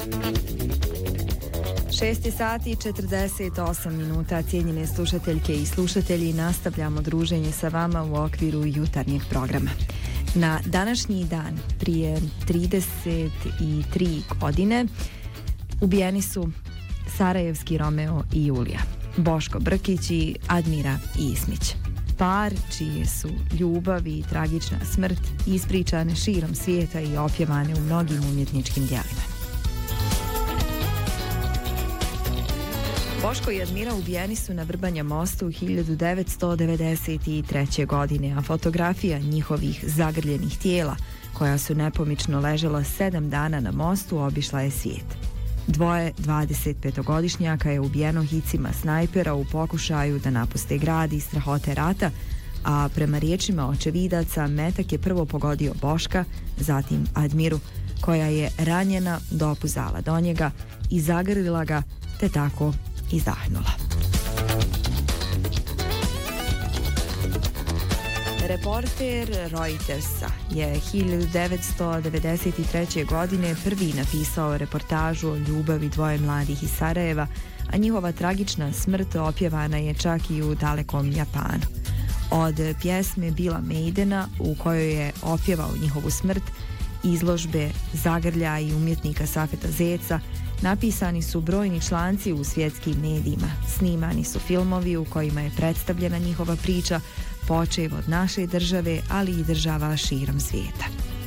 6 sati i 48 minuta, cijenjene slušateljke i slušatelji, nastavljamo druženje sa vama u okviru jutarnjeg programa. Na današnji dan, prije 33 godine, ubijeni su sarajevski Romeo i Julija, Boško Brkić i Admira Ismić. Par čije su ljubav i tragična smrt ispričane širom svijeta i opjevane u mnogim umjetničkim djelima. Boško i Admira ubijeni su na Vrbanja mostu 1993. godine, a fotografija njihovih zagrljenih tijela, koja su nepomično ležela 7 dana na mostu, obišla je svijet. Dvoje 25-godišnjaka je ubijeno hicima snajpera u pokušaju da napuste grad iz strahote rata, a prema riječima očevidaca metak je prvo pogodio Boška, zatim Admiru, koja je ranjena dopuzala do njega i zagrlila ga, te tako izdahnula. Reporter Reutersa je 1993. godine prvi napisao reportažu o ljubavi dvoje mladih iz Sarajeva, a njihova tragična smrt opjevana je čak i u dalekom Japanu. Od pjesme Billa Maidena, u kojoj je opjevao njihovu smrt, izložbe zagrlja i umjetnika Safeta Zeca, napisani su brojni članci u svjetskim medijima, snimani su filmovi u kojima je predstavljena njihova priča, počev od naše države, ali i država širom svijeta.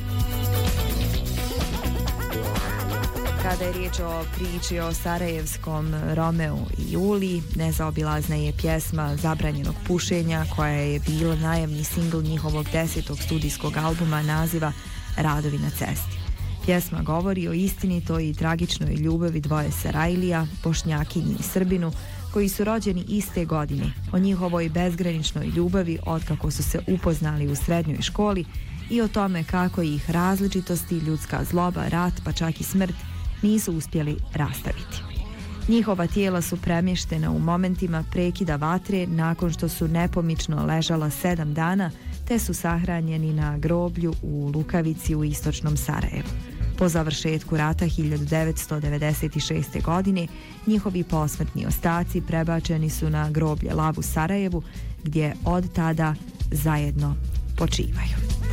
Kada je riječ o priči o sarajevskom Romeu i Juliji, nezaobilazna je pjesma Zabranjenog pušenja, koja je bila najavni singl njihovog 10. studijskog albuma naziva Radovi na cesti. Pjesma govori o istinitoj i tragičnoj ljubavi dvoje Sarajlija, Bošnjakinji i Srbinu, koji su rođeni iste godine, o njihovoj bezgraničnoj ljubavi otkako su se upoznali u srednjoj školi i o tome kako ih različitosti, ljudska zloba, rat pa čak i smrt nisu uspjeli rastaviti. Njihova tijela su premještena u momentima prekida vatre nakon što su nepomično ležala 7 dana, te su sahranjeni na groblju u Lukavici u istočnom Sarajevu. Po završetku rata 1996. godine njihovi posmrtni ostaci prebačeni su na groblje Lav u Sarajevu, gdje od tada zajedno počivaju.